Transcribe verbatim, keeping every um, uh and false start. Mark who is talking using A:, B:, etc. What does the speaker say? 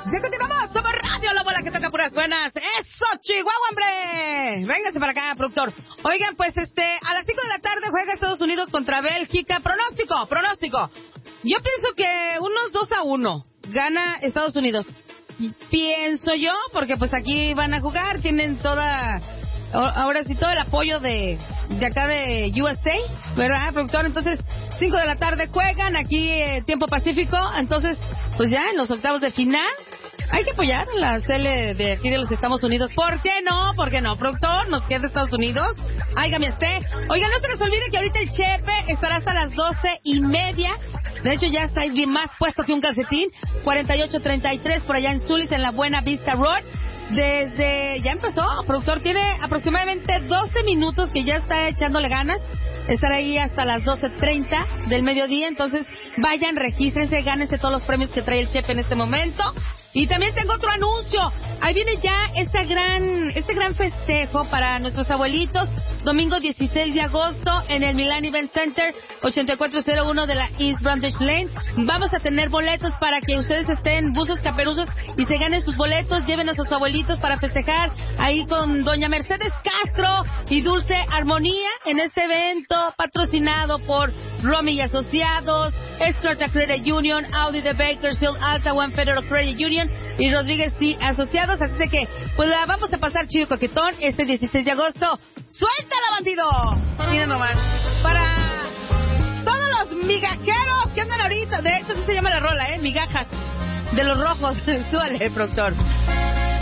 A: Ya continuamos, somos Radio La Bola que toca puras buenas. ¡Eso, Chihuahua, hombre! Véngase para acá, productor. Oigan, pues este, a las cinco de la tarde juega Estados Unidos contra Bélgica. Pronóstico, pronóstico. Yo pienso que unos dos a uno gana Estados Unidos. Pienso yo, porque pues aquí van a jugar, tienen toda, ahora sí, todo el apoyo de, de acá de U S A, ¿verdad, productor? Entonces, cinco de la tarde juegan, aquí eh, tiempo pacífico, entonces, pues ya en los octavos de final, hay que apoyar la tele de aquí de los Estados Unidos. ¿Por qué no? ¿Por qué no, productor? Nos queda Estados Unidos. Áigame esté. Oigan, no se les olvide que ahorita el Chepe estará hasta las doce y media. De hecho, ya está ahí bien más puesto que un calcetín. cuarenta y ocho treinta y tres por allá en Zulis, en la Buena Vista Road. Desde, ya empezó, productor, tiene aproximadamente doce minutos que ya está echándole ganas. Estar ahí hasta las doce treinta del mediodía. Entonces, vayan, regístrense, gánense todos los premios que trae el Chepe en este momento. Y también tengo otro anuncio. Ahí viene ya esta gran, este gran festejo para nuestros abuelitos. Domingo dieciséis de agosto en el Milan Event Center, ochenta y cuatro cero uno de la East Brundage Lane. Vamos a tener boletos para que ustedes estén buzos caperuzos y se ganen sus boletos. Lleven a sus abuelitos para festejar ahí con doña Mercedes Castro y Dulce Armonía en este evento patrocinado por Romy y Asociados, Strata Credit Union, Audi de Bakersfield, Alta One Federal Credit Union y Rodríguez T. Asociados. Así de que, pues la vamos a pasar chido coquetón este dieciséis de agosto. ¡Suéltala, bandido! Mira nomás. Para todos los migajeros que andan ahorita. De hecho, así se llama la rola, ¿eh? Migajas de los rojos. Súbale, productor.